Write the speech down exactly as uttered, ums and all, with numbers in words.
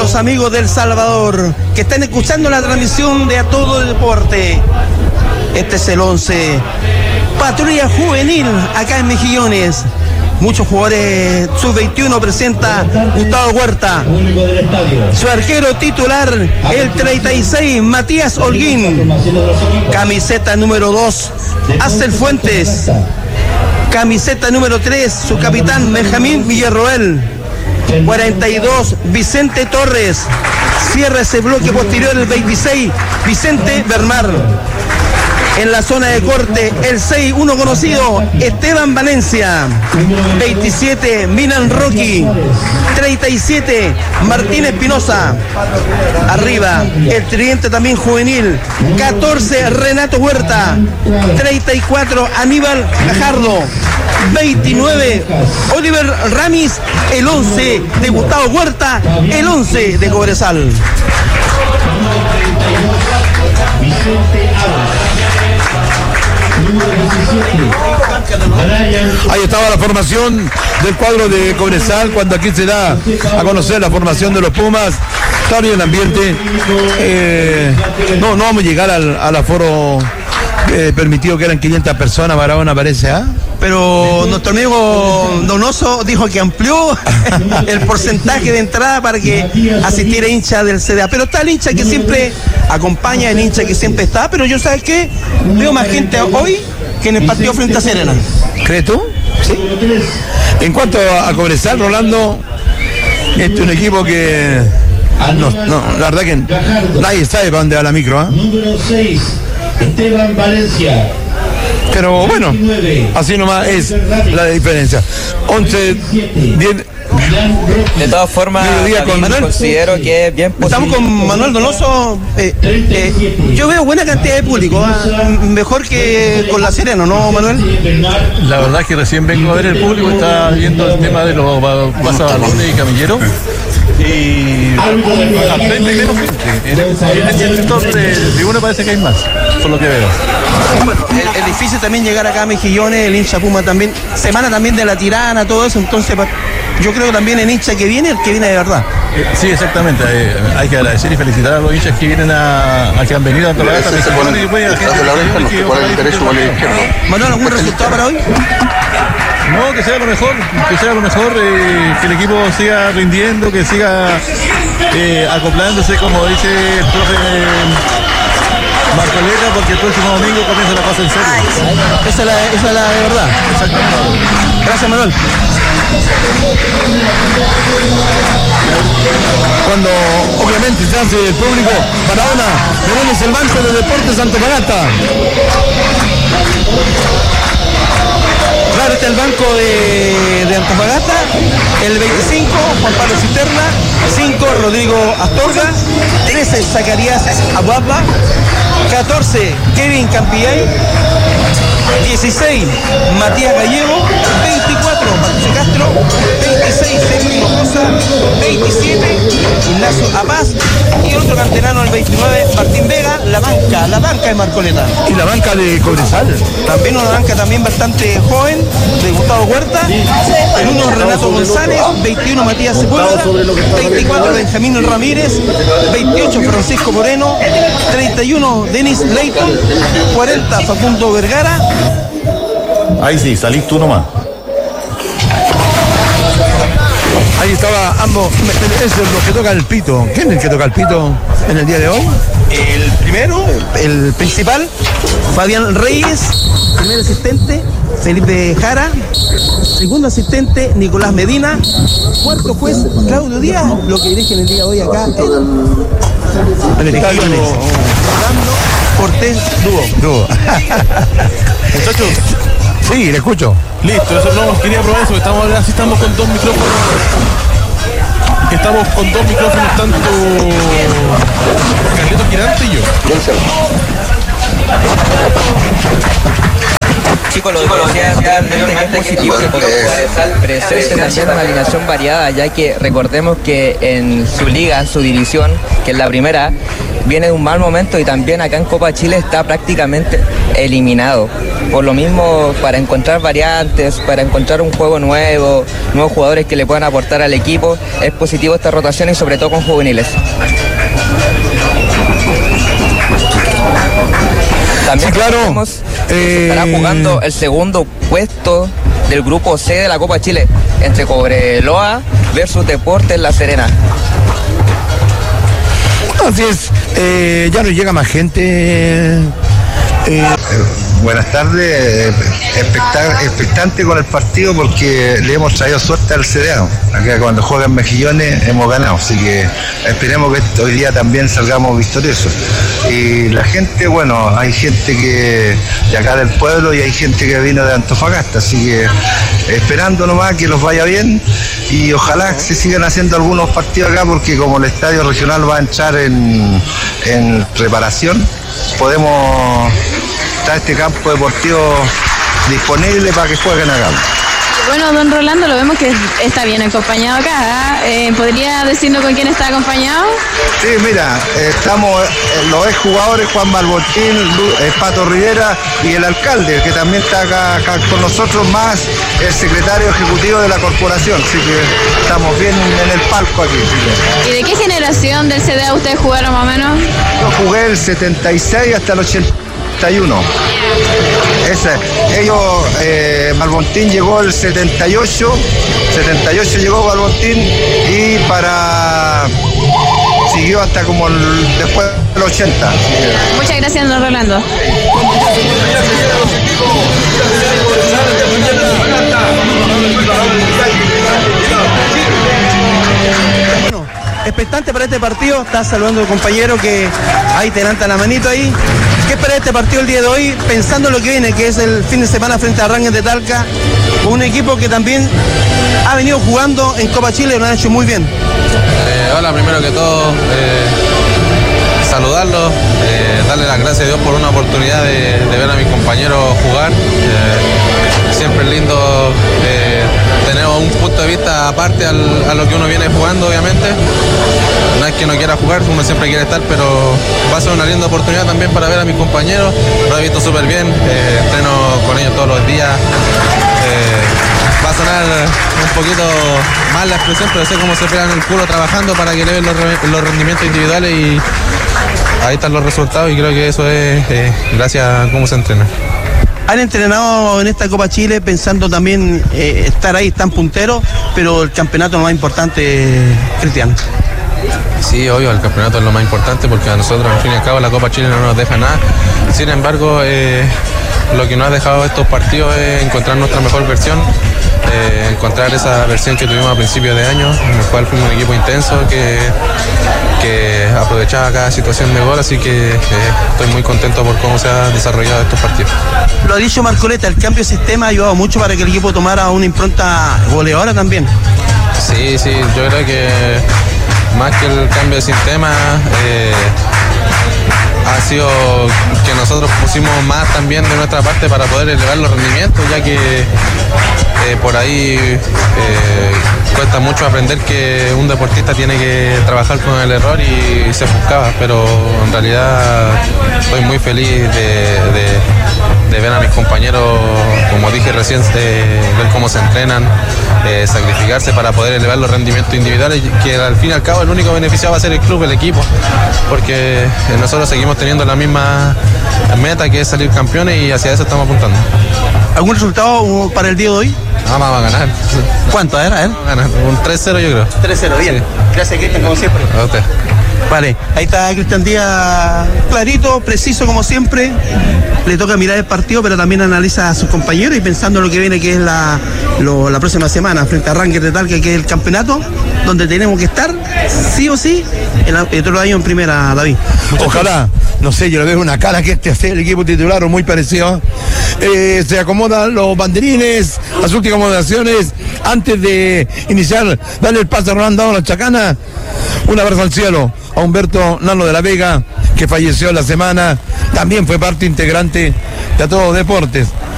los amigos del Salvador que están escuchando la transmisión de A Todo el Deporte. Este es el once. Patrulla Juvenil acá en Mejillones. Muchos jugadores sub veintiuno presenta Gustavo Huerta. Su arquero titular, el treinta y seis, Matías Holguín. Camiseta número dos, Axel Fuentes. Camiseta número tres, su capitán Benjamín Villarroel. cuarenta y dos, Vicente Torres. Cierra ese bloque posterior el veintiséis, Vicente Bernal. En la zona de corte, el seis, uno conocido, Esteban Valencia. veintisiete, Milan Rocky. treinta y siete, Martín Espinosa. Arriba, el tridente también juvenil. catorce, Renato Huerta. treinta y cuatro, Aníbal Gajardo. veintinueve, Oliver Ramis. El once de Gustavo Huerta. El once de Cobresal. Ahí estaba la formación del cuadro de Cobresal cuando aquí se da a conocer la formación de los Pumas. Está bien el ambiente. Eh, no, no vamos a llegar al, al aforo eh, permitido, que eran quinientas personas. Barahona parece, ¿ah? ¿eh? Pero nuestro amigo Donoso dijo que amplió el porcentaje de entrada para que asistiera hincha del C D A. Pero está el hincha que siempre acompaña, el hincha que siempre está. Pero yo, ¿sabes qué? Veo más gente hoy que en el partido frente a Serena. ¿Crees tú? Sí. En cuanto a, a Cobresal, Rolando, este es un equipo que... No, no, la verdad que nadie sabe para dónde va la micro, ¿eh? Número seis, Esteban Valencia. Pero bueno, así nomás es la diferencia. once, diez. De todas formas, con Manuel, considero que es bien posible. Estamos con Manuel Donoso. Eh, eh, yo veo buena cantidad de público, ¿eh? Mejor que con la Serena, ¿no, Manuel? La verdad es que recién vengo a ver el público, está viendo el tema de los pasabalones y camilleros. Y al frente hay menos gente. En el sector de tribuna parece que hay más, por lo que veo. Bueno, es, es difícil también llegar acá a Mejillones, el hincha Puma también, semana también de la Tirana, todo eso, entonces yo creo que también el hincha que viene, el que viene de verdad. Eh, sí, exactamente, eh, hay que agradecer y felicitar a los hinchas que vienen a, a que han venido a Antofagasta. Manuel, ¿algún resultado para hoy? No, que sea lo mejor, que sea lo mejor, eh, que el equipo siga rindiendo, que siga eh, acoplándose, como dice el profe Marcoleta, porque el próximo domingo comienza la cosa en serio. Esa es la, esa es la de verdad. Exactamente. Gracias, Manuel. Cuando obviamente se hace el público, Barahona, tenemos el banco de Deportes Antofagasta. Claro, está el banco de, de Antofagasta, el veinticinco, Juan Pablo Cisterna, cinco, Rodrigo Astorga, trece, Zacarías Aguapa, catorce, Kevin Campillay, dieciséis, Matías Gallego, veinticuatro, Patricio Castro, veintiséis, Sergio Rosa, veintisiete, Ignacio Apaz y otro canterano el veintinueve, Martín Vega, la banca, la banca de Marcoleta. Y la banca de Cobresal. También una banca también bastante joven, de Gustavo Huerta, el uno Renato González, veintiuno Matías Sepúlveda, veinticuatro Benjamín Ramírez, veintiocho Francisco Moreno, treinta y uno Denis Leighton, cuarenta Facundo Vergara. Ahí sí, salís tú nomás. Ahí estaba ambos, eso es lo que toca el pito. ¿Quién es el que toca el pito en el día de hoy? El primero, el principal, Fabián Reyes, primer asistente, Felipe Jara, segundo asistente, Nicolás Medina, cuarto juez, Claudio Díaz, lo que dirige en el día de hoy acá en el estadio Orlando Cortés Dúo. Dúo. Muchachos, sí, le escucho. listo, eso no quería probar eso, estamos, así estamos con dos micrófonos. Estamos con dos micrófonos, tanto Carlitos Girante y yo. Chicos, lo decía anteriormente que es positivo que Cobresal presente también una alineación variada, ya que recordemos que en su liga, en su división, que es la primera, viene de un mal momento y también acá en Copa Chile está prácticamente eliminado. Por lo mismo, para encontrar variantes, para encontrar un juego nuevo, nuevos jugadores que le puedan aportar al equipo, es positivo esta rotación y sobre todo con juveniles. También sí, claro. Tenemos, eh... estará jugando el segundo puesto del grupo C de la Copa Chile entre Cobreloa versus Deportes La Serena. Así es, eh, ya no llega más gente. Eh. Eh, buenas tardes, expectar, expectante con el partido porque le hemos traído suerte al C D A. Acá cuando juegan Mejillones hemos ganado, así que esperemos que hoy día también salgamos victoriosos. Y la gente, bueno, hay gente que de acá del pueblo y hay gente que vino de Antofagasta, así que esperando nomás que los vaya bien y ojalá se sigan haciendo algunos partidos acá porque como el estadio regional va a entrar en, en reparación, podemos estar este campo deportivo disponible para que jueguen acá. Bueno, don Rolando, lo vemos que está bien acompañado acá. ¿eh? ¿Podría decirnos con quién está acompañado? Sí, mira, estamos eh, los exjugadores Juan Malbotín, eh, Pato Rivera y el alcalde, que también está acá, acá con nosotros, más el secretario ejecutivo de la corporación, así que estamos bien en el palco aquí. ¿Sí? ¿Y de qué generación del C D A ustedes jugaron más o menos? Yo jugué el setenta y seis hasta el ochenta y uno. Ese, ellos, eh, Malbontín llegó el setenta y ocho, setenta y ocho llegó Malbontín y para siguió hasta como el, después del ochenta. Muchas gracias, don Rolando. Bueno, expectante para este partido, está saludando al compañero que ahí te levanta la manito ahí. ¿Qué espera este partido el día de hoy, pensando en lo que viene, que es el fin de semana frente a Rangers de Talca, un equipo que también ha venido jugando en Copa Chile y lo han hecho muy bien? Eh, hola, primero que todo, eh, saludarlos, eh, darle las gracias a Dios por una oportunidad de, de ver a mis compañeros jugar. Eh, siempre es lindo eh, tener un punto de vista aparte al, a lo que uno viene jugando, obviamente. No es que no quiera jugar, uno siempre quiere estar, pero va a ser una linda oportunidad también para ver a mis compañeros. Lo he visto súper bien, eh, entreno con ellos todos los días. Eh, va a sonar un poquito mal la expresión, pero sé cómo se pegan el culo trabajando para que le den los, los rendimientos individuales y ahí están los resultados y creo que eso es eh, gracias a cómo se entrena. Han entrenado en esta Copa Chile pensando también eh, estar ahí, están punteros, pero el campeonato es lo más importante, Cristian. Sí, obvio, el campeonato es lo más importante porque a nosotros, al fin y al cabo, la Copa Chile no nos deja nada. Sin embargo, eh, lo que nos ha dejado estos partidos es encontrar nuestra mejor versión, eh, encontrar esa versión que tuvimos a principios de año, en el cual fuimos un equipo intenso que, que aprovechaba cada situación de gol, así que eh, estoy muy contento por cómo se han desarrollado estos partidos. Lo ha dicho Marcoleta, el cambio de sistema ha ayudado mucho para que el equipo tomara una impronta goleadora también. Sí, sí, yo creo que más que el cambio de sistema, eh, ha sido que nosotros pusimos más también de nuestra parte para poder elevar los rendimientos, ya que eh, por ahí eh, cuesta mucho aprender que un deportista tiene que trabajar con el error y se buscaba, pero en realidad estoy muy feliz de, de, de ver a mis compañeros, como dije recién, de ver cómo se entrenan, eh, sacrificarse para poder elevar los rendimientos individuales, que al fin y al cabo el único beneficiado va a ser el club, el equipo, porque nosotros seguimos teniendo la misma meta que es salir campeones y hacia eso estamos apuntando. ¿Algún resultado para el día de hoy? No, vamos a ganar. ¿Cuánto? A ver, a ver. Vamos a ganar. Un tres cero yo creo. tres cero, bien. Sí. Gracias, Cristian, como siempre. A usted. Vale, ahí está Cristian Díaz, clarito, preciso como siempre. Le toca mirar el partido, pero también analiza a sus compañeros y pensando en lo que viene, que es la, lo, la próxima semana frente a Rangers de Talca, que es el campeonato, donde tenemos que estar, sí o sí, el, el otro año en primera, David. Ojalá, no sé, yo le veo una cara que este es el equipo titular o muy parecido. Eh, se acomodan los banderines, las últimas acomodaciones, antes de iniciar, darle el paso a Rolando a la Chacana. Un abrazo al cielo a Humberto Nano de la Vega, que falleció la semana, también fue parte integrante de A Todo Deportes.